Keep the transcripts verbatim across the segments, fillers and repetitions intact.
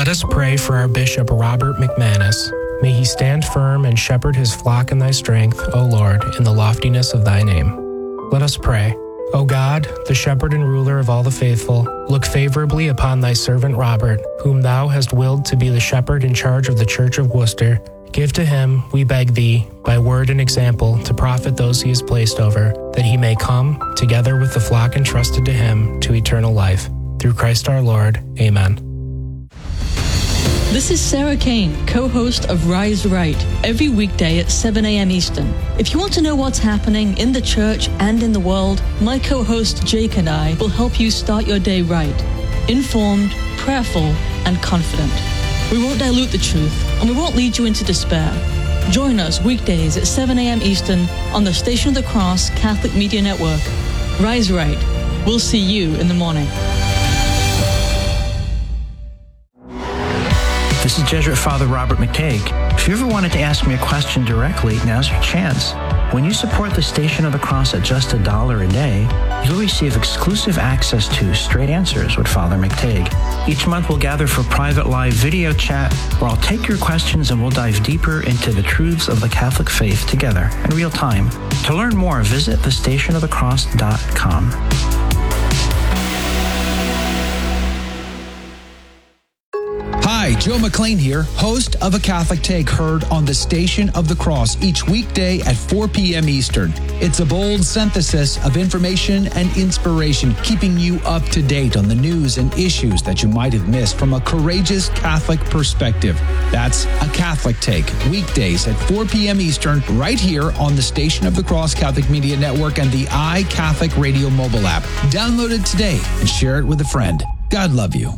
Let us pray for our Bishop Robert McManus. May he stand firm and shepherd his flock in thy strength, O Lord, in the loftiness of thy name. Let us pray. O God, the shepherd and ruler of all the faithful, look favorably upon thy servant Robert, whom thou hast willed to be the shepherd in charge of the Church of Worcester. Give to him, we beg thee, by word and example, to profit those he has placed over, that he may come, together with the flock entrusted to him, to eternal life. Through Christ our Lord. Amen. This is Sarah Kane, co-host of Rise Right, every weekday at seven a.m. Eastern. If you want to know what's happening in the church and in the world, my co-host Jake and I will help you start your day right, informed, prayerful, and confident. We won't dilute the truth, and we won't lead you into despair. Join us weekdays at seven a.m. Eastern on the Station of the Cross Catholic Media Network. Rise Right. We'll see you in the morning. This is Jesuit Father Robert McTague. If you ever wanted to ask me a question directly, now's your chance. When you support the Station of the Cross at just a dollar a day, you'll receive exclusive access to Straight Answers with Father McTague. Each month we'll gather for private live video chat where I'll take your questions and we'll dive deeper into the truths of the Catholic faith together in real time. To learn more, visit the station of the cross dot com. Hi, Joe McLean here, host of A Catholic Take, heard on the Station of the Cross each weekday at four p.m. Eastern. It's a bold synthesis of information and inspiration, keeping you up to date on the news and issues that you might have missed from a courageous Catholic perspective. That's A Catholic Take, weekdays at four p.m. Eastern, right here on the Station of the Cross Catholic Media Network and the iCatholic Radio mobile app. Download it today and share it with a friend. God love you.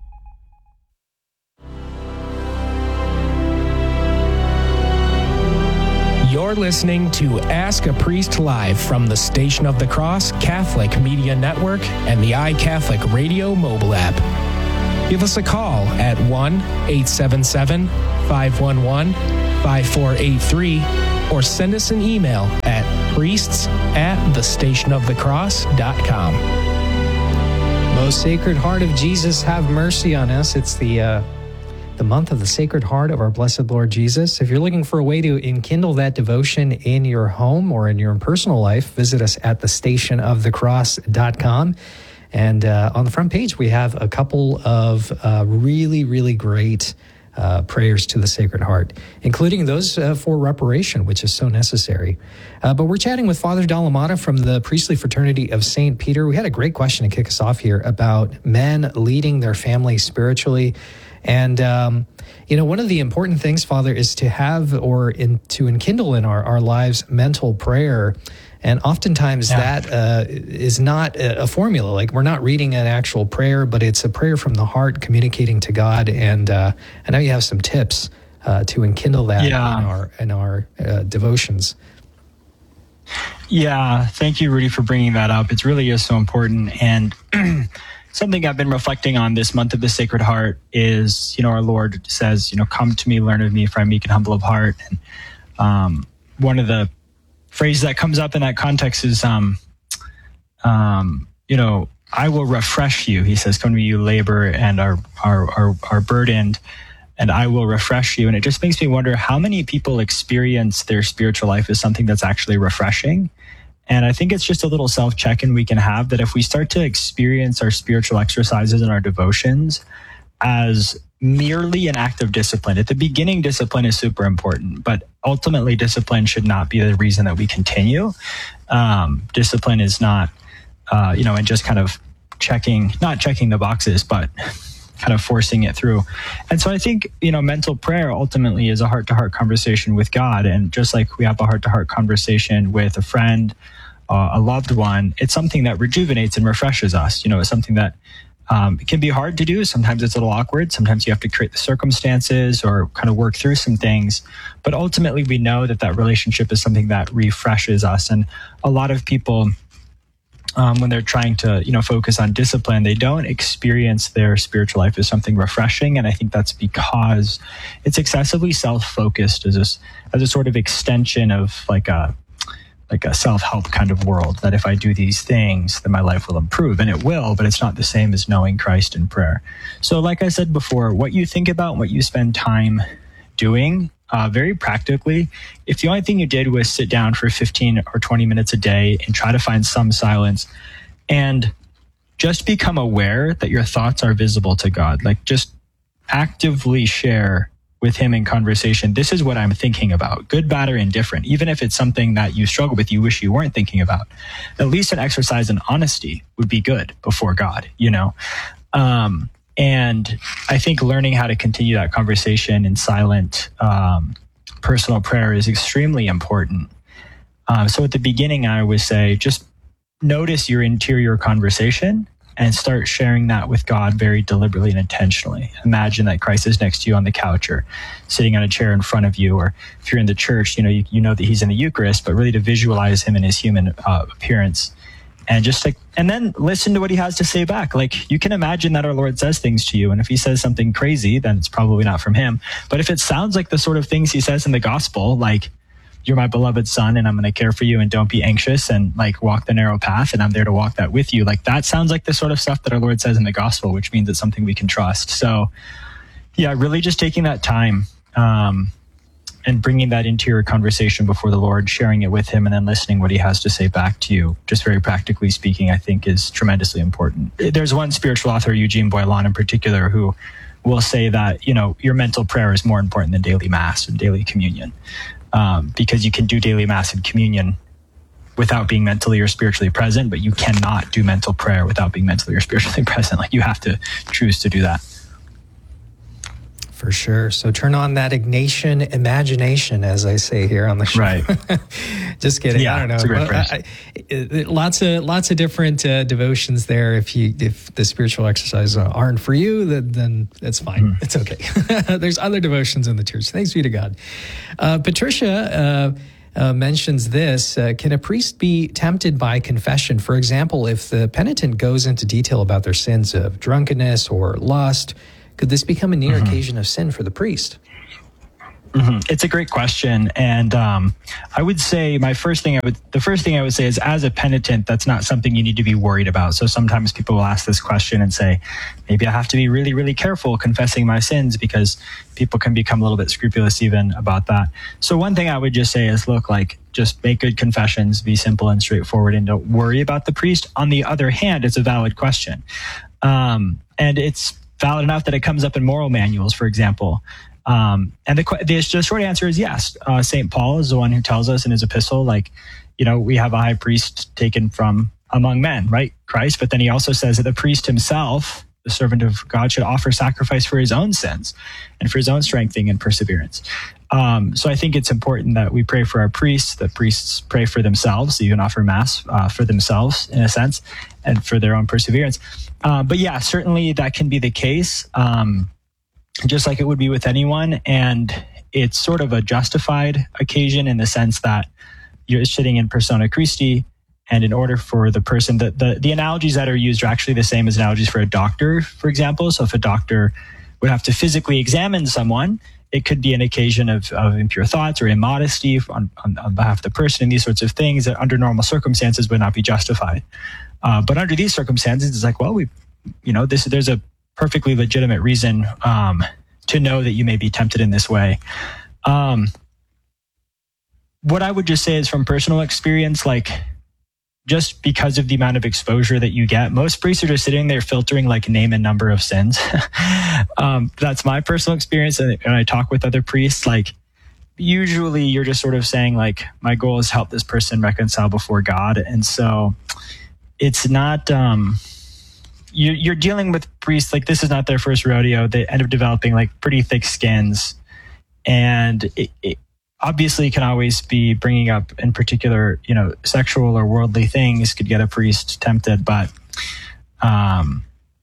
You're listening to Ask a Priest Live from the Station of the Cross Catholic Media Network and the iCatholic Radio mobile app. Give us a call at one eight seven seven, five one one, five four eight three or send us an email at priests at the station of the cross dot com. Most Sacred Heart of Jesus, have mercy on us. It's the uh, the month of the Sacred Heart of our Blessed Lord Jesus. If you're looking for a way to enkindle that devotion in your home or in your personal life, visit us at the station of the cross dot com. And uh, on the front page, we have a couple of uh, really, really great uh, prayers to the Sacred Heart, including those uh, for reparation, which is so necessary. Uh, but we're chatting with Father Dalamata from the Priestly Fraternity of Saint Peter. We had a great question to kick us off here about men leading their family spiritually. And, um, you know, one of the important things, Father, is to have or in, to enkindle in our, our lives mental prayer. And oftentimes yeah. that uh, is not a, a formula. Like, we're not reading an actual prayer, but it's a prayer from the heart communicating to God. And uh, I know you have some tips uh, to enkindle that yeah. in our, in our uh, devotions. Yeah, thank you, Rudy, for bringing that up. It really is so important. And something I've been reflecting on this month of the Sacred Heart is, you know, our Lord says, you know, come to me, learn of me, for I'm meek and humble of heart. And um, one of the phrases that comes up in that context is, um, um, you know, I will refresh you. He says, come to me, you labor and are, are, are, are burdened, and I will refresh you. And it just makes me wonder how many people experience their spiritual life as something that's actually refreshing. And I think it's just a little self-check-in we can have that if we start to experience our spiritual exercises and our devotions as merely an act of discipline. At the beginning, discipline is super important, but ultimately discipline should not be the reason that we continue. Um, discipline is not, uh, you know, and just kind of checking, not checking the boxes, but kind of forcing it through. And so I think, you know, mental prayer ultimately is a heart-to-heart conversation with God. And just like we have a heart-to-heart conversation with a friend, uh, a loved one, it's something that rejuvenates and refreshes us. You know, it's something that um, it can be hard to do. Sometimes it's a little awkward. Sometimes you have to create the circumstances or kind of work through some things. But ultimately, we know that that relationship is something that refreshes us. And a lot of people, Um, when they're trying to, you know, focus on discipline, they don't experience their spiritual life as something refreshing. And I think that's because it's excessively self-focused as a, as a sort of extension of like a, like a self-help kind of world, that if I do these things, then my life will improve. And it will, but it's not the same as knowing Christ in prayer. So like I said before, what you think about, what you spend time doing, uh, very practically, if the only thing you did was sit down for fifteen or twenty minutes a day and try to find some silence and just become aware that your thoughts are visible to God, like just actively share with him in conversation, this is what I'm thinking about, good, bad, or indifferent. Even if it's something that you struggle with, you wish you weren't thinking about, at least an exercise in honesty would be good before God, you know? Um, and I think learning how to continue that conversation in silent, um, personal prayer is extremely important. Um, so at the beginning, I would say, just notice your interior conversation and start sharing that with God very deliberately and intentionally. Imagine that Christ is next to you on the couch or sitting on a chair in front of you, or if you're in the church, you know, you, you know that he's in the Eucharist, but really to visualize him in his human uh, appearance. And just like, and then listen to what he has to say back. Like, you can imagine that our Lord says things to you, and if he says something crazy, then it's probably not from him. But if it sounds like the sort of things he says in the gospel, like, you're my beloved son and I'm going to care for you and don't be anxious and like walk the narrow path and I'm there to walk that with you. Like, that sounds like the sort of stuff that our Lord says in the gospel, which means it's something we can trust. So yeah, really just taking that time, um, and bringing that into your conversation before the Lord, sharing it with him, and then listening what he has to say back to you, just very practically speaking, I think is tremendously important. There's one spiritual author, Eugene Boilan in particular, who will say that, you know, your mental prayer is more important than daily mass and daily communion. Um, because you can do daily mass and communion without being mentally or spiritually present, but you cannot do mental prayer without being mentally or spiritually present. Like, you have to choose to do that. For sure. So turn on that Ignatian imagination, as I say here on the show. Right. Just kidding. Yeah, I don't know. it's a great phrase. I, I, lots of lots of different uh, devotions there. If you if the spiritual exercises aren't for you, then, then that's fine. Mm. It's okay. There's other devotions in the church. Thanks be to God. Uh, Patricia uh, uh, mentions this. Uh, can a priest be tempted by confession? For example, if the penitent goes into detail about their sins of drunkenness or lust, could this become a near mm-hmm. occasion of sin for the priest? Mm-hmm. It's a great question. And um, I would say my first thing I would, the first thing I would say is, as a penitent, that's not something you need to be worried about. So sometimes people will ask this question and say, maybe I have to be really, really careful confessing my sins, because people can become a little bit scrupulous even about that. So one thing I would just say is, look, like, just make good confessions, be simple and straightforward, and don't worry about the priest. On the other hand, it's a valid question. Um, and it's valid enough that it comes up in moral manuals, for example. Um, and the, the, the short answer is yes. Uh, Saint Paul is the one who tells us in his epistle, like, you know, we have a high priest taken from among men, right? Christ. But then he also says that the priest himself, the servant of God, should offer sacrifice for his own sins and for his own strengthening and perseverance. Um, so I think it's important that we pray for our priests, that priests pray for themselves, so you can offer mass uh, for themselves in a sense, and for their own perseverance. Uh, but yeah, certainly that can be the case, um, just like it would be with anyone. And it's sort of a justified occasion in the sense that you're sitting in persona Christi, and in order for the person, that the, the analogies that are used are actually the same as analogies for a doctor, for example. So if a doctor would have to physically examine someone, it could be an occasion of, of impure thoughts or immodesty on, on, on behalf of the person, and these sorts of things that under normal circumstances would not be justified. Uh, but under these circumstances, it's like, well, we, you know, this, there's a perfectly legitimate reason um, to know that you may be tempted in this way. Um, what I would just say is, from personal experience, like, just because of the amount of exposure that you get, most priests are just sitting there filtering like name and number of sins. um, that's my personal experience. And when I talk with other priests, like, usually you're just sort of saying, like, my goal is to help this person reconcile before God. And so it's not, um, you, you're dealing with priests, like, this is not their first rodeo. They end up developing like pretty thick skins. And it, it obviously can always be bringing up, in particular, you know, sexual or worldly things could get a priest tempted, but, um,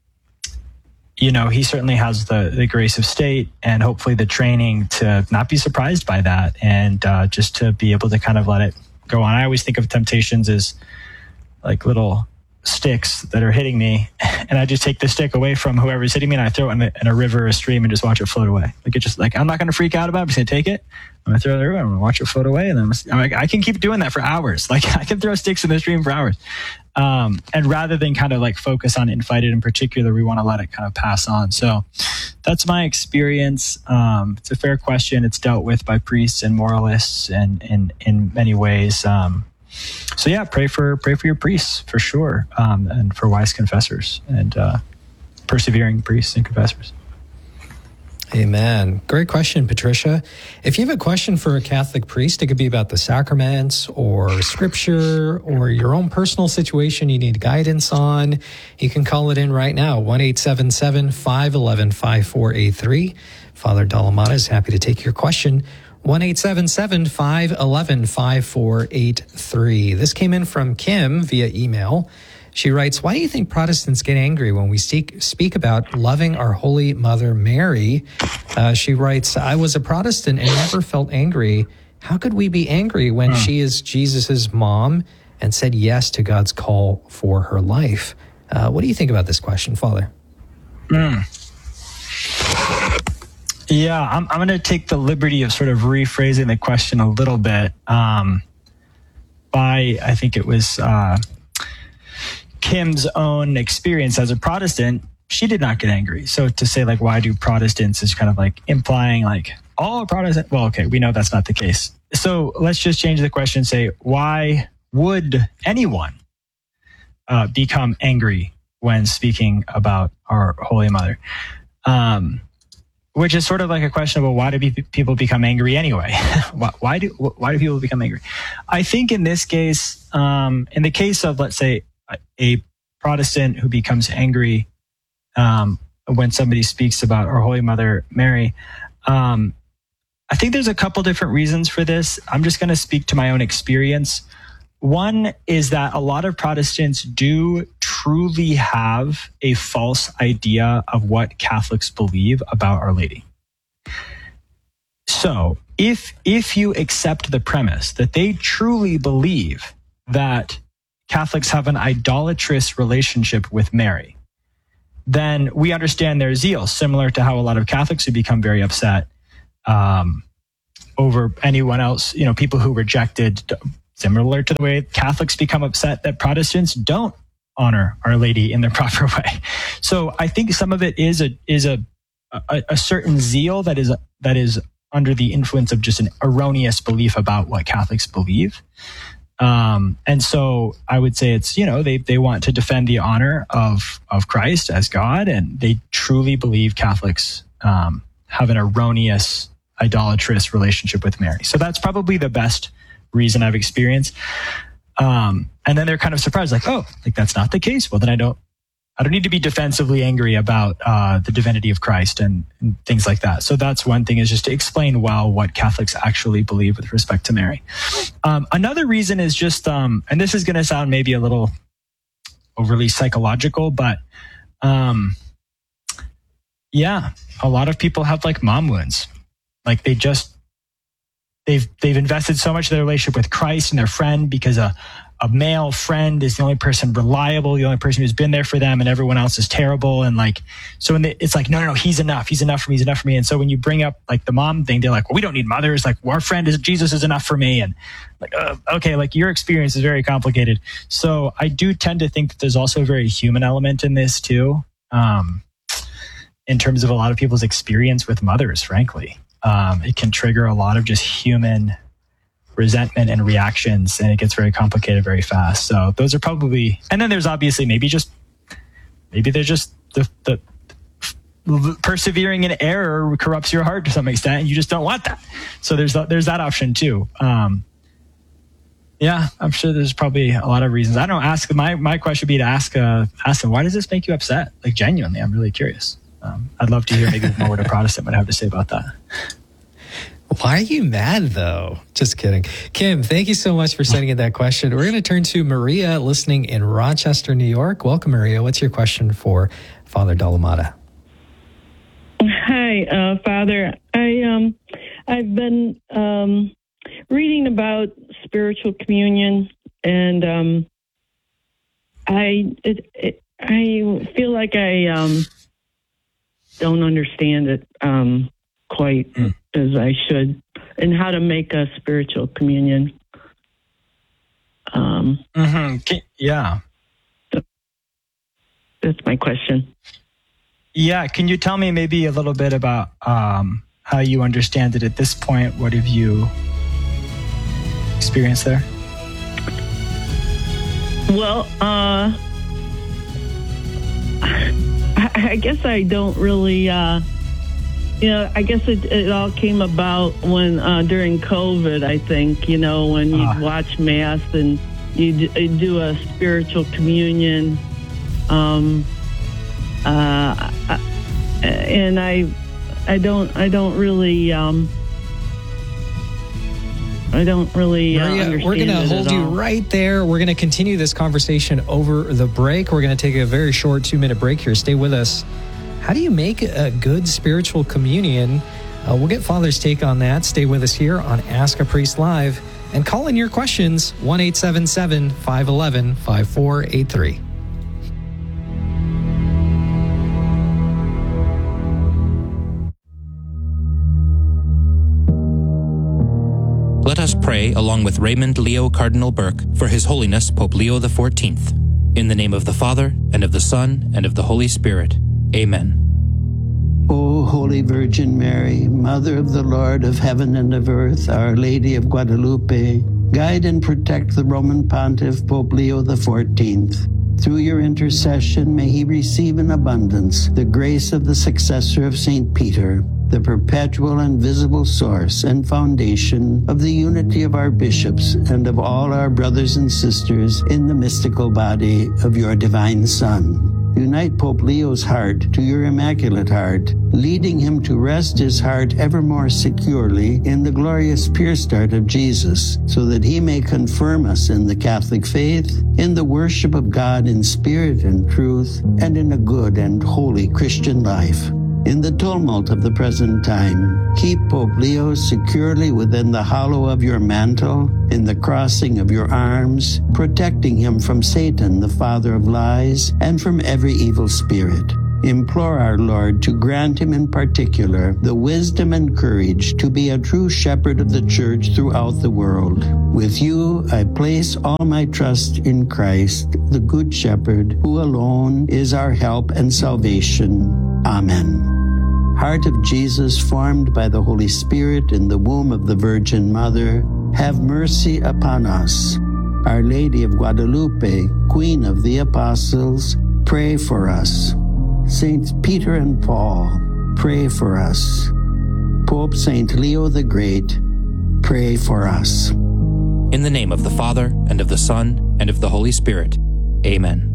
you know, he certainly has the, the grace of state and hopefully the training to not be surprised by that, and uh, just to be able to kind of let it go on. I always think of temptations as like little sticks that are hitting me, and I just take the stick away from whoever's hitting me, and I throw it in a, in a river or a stream and just watch it float away. Like it just like I'm not going to freak out about it. I'm just going to take it. I'm going to throw it in the river. I'm going to watch it float away, and then I'm, I'm like, I can keep doing that for hours. Like I can throw sticks in the stream for hours. Um, and rather than kind of like focus on it and fight it in particular, we want to let it kind of pass on. So that's my experience. Um, it's a fair question. It's dealt with by priests and moralists, and in in many ways. Um, So yeah, pray for pray for your priests for sure, um, and for wise confessors and uh, persevering priests and confessors. Amen. Great question, Patricia. If you have a question for a Catholic priest, it could be about the sacraments or scripture or your own personal situation you need guidance on. You can call it in right now, one eight seven seven, five one one, five four eight three. Father Dalamata is happy to take your question. one eight seven seven, five one one, five four eight three. This came in from Kim via email. She writes, why do you think Protestants get angry when we speak, speak about loving our Holy Mother Mary? Uh, she writes, I was a Protestant and never felt angry. How could we be angry when she is Jesus's mom and said yes to God's call for her life? Uh, what do you think about this question, Father? Mm. Yeah, I'm, I'm going to take the liberty of sort of rephrasing the question a little bit. Um, by, I think it was uh, Kim's own experience as a Protestant, she did not get angry. So to say like, why do Protestants is kind of like implying like all Protestant. Well, okay, we know that's not the case. So let's just change the question and say, why would anyone uh, become angry when speaking about our Holy Mother? Um, Which is sort of like a question of, well, why do people become angry anyway? why do why do people become angry? I think in this case, um, in the case of, let's say, a Protestant who becomes angry um, when somebody speaks about our Holy Mother Mary, um, I think there's a couple different reasons for this. I'm just going to speak to my own experience. One is that a lot of Protestants do truly have a false idea of what Catholics believe about Our Lady. So if, if you accept the premise that they truly believe that Catholics have an idolatrous relationship with Mary, then we understand their zeal, similar to how a lot of Catholics who become very upset um, over anyone else, you know, people who rejected, similar to the way Catholics become upset that Protestants don't honor Our Lady in the proper way. So I think some of it is a is a a, a certain zeal that is that is under the influence of just an erroneous belief about what Catholics believe. Um, and so I would say it's, you know, they they want to defend the honor of of Christ as God, and they truly believe Catholics um, have an erroneous, idolatrous relationship with Mary. So that's probably the best reason I've experienced. Um, and then they're kind of surprised, like, oh, like that's not the case. Well, then I don't, I don't need to be defensively angry about uh, the divinity of Christ and, and things like that. So that's one thing, is just to explain well what Catholics actually believe with respect to Mary. Um, another reason is just, um, and this is going to sound maybe a little overly psychological, but um, yeah, a lot of people have like mom wounds. Like they just, They've they've invested so much of their relationship with Christ and their friend because a, a male friend is the only person reliable, the only person who's been there for them, and everyone else is terrible. And like, so when they, it's like, no, no, no, he's enough. He's enough for me. He's enough for me. And so when you bring up like the mom thing, they're like, well, we don't need mothers. Like our friend is Jesus is enough for me. And like, uh, okay, like your experience is very complicated. So I do tend to think that there's also a very human element in this too, um, in terms of a lot of people's experience with mothers, frankly. Um, it can trigger a lot of just human resentment and reactions, and it gets very complicated very fast. So those are probably, and then there's obviously maybe just, maybe they're just the, the persevering in error corrupts your heart to some extent, and you just don't want that. So there's, there's that option too. Um, yeah, I'm sure there's probably a lot of reasons. I don't know, ask, my, my question would be to ask, uh, ask them, why does this make you upset? Like genuinely, I'm really curious. Um, I'd love to hear maybe more what a Protestant would have to say about that. Why are you mad, though? Just kidding. Kim, thank you so much for sending in that question. We're going to turn to Maria, listening in Rochester, New York. Welcome, Maria. What's your question for Father Dalamata? Hi, uh, Father. I, um, I've been um, reading about spiritual communion, and um, I it, it, I feel like I um, don't understand it um, quite mm. as I should, and how to make a spiritual communion. Um, mm-hmm. Yeah. So that's my question. Yeah. Can you tell me maybe a little bit about um, how you understand it at this point? What have you experienced there? Well, uh, I, I guess I don't really, uh, you know, I guess it, it all came about when, uh, during COVID, I think, you know, when you'd uh. watch Mass and you'd, you'd do a spiritual communion. Um, uh, and I, I don't, I don't really, um, I don't really uh, Maria, understand we're going to hold you all. right there. We're going to continue this conversation over the break. We're going to take a very short two-minute break here. Stay with us. How do you make a good spiritual communion? Uh, we'll get Father's take on that. Stay with us here on Ask a Priest Live. And call in your questions, one eight seven seven, five one one, five four eight three. Let us pray along with Raymond Leo Cardinal Burke for His Holiness Pope Leo the fourteenth. In the name of the Father, and of the Son, and of the Holy Spirit. Amen. O Holy Virgin Mary, Mother of the Lord of heaven and of earth, Our Lady of Guadalupe, guide and protect the Roman Pontiff Pope Leo the fourteenth. Through your intercession, may he receive in abundance the grace of the successor of Saint Peter, the perpetual and visible source and foundation of the unity of our bishops and of all our brothers and sisters in the mystical body of your divine Son. Unite Pope Leo's heart to your Immaculate Heart, leading him to rest his heart ever more securely in the glorious pure start of Jesus, so that he may confirm us in the Catholic faith, in the worship of God in spirit and truth, and in a good and holy Christian life. In the tumult of the present time, keep Pope Leo securely within the hollow of your mantle, in the crossing of your arms, protecting him from Satan, the father of lies, and from every evil spirit. Implore our Lord to grant him in particular the wisdom and courage to be a true shepherd of the Church throughout the world. With you, I place all my trust in Christ, the Good Shepherd, who alone is our help and salvation. Amen. Heart of Jesus, formed by the Holy Spirit in the womb of the Virgin Mother, have mercy upon us. Our Lady of Guadalupe, Queen of the Apostles, pray for us. Saints Peter and Paul, pray for us. Pope Saint Leo the Great, pray for us. In the name of the Father, and of the Son, and of the Holy Spirit. Amen.